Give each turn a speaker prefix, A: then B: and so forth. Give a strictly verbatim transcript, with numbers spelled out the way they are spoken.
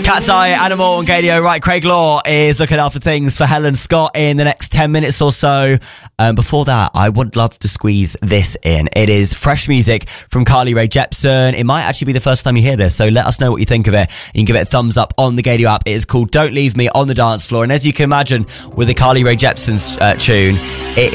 A: Cat's Eye, Animal and Gadio. Right, Craig Law is looking after things for Helen Scott in the next ten minutes or so. Um, before that, I would love to squeeze this in. It is fresh music from Carly Rae Jepsen. It might actually be the first time you hear this, so let us know what you think of it. You can give it a thumbs up on the Gadio app. It is called Don't Leave Me on the Dance Floor. And as you can imagine, with the Carly Rae Jepsen uh, tune, it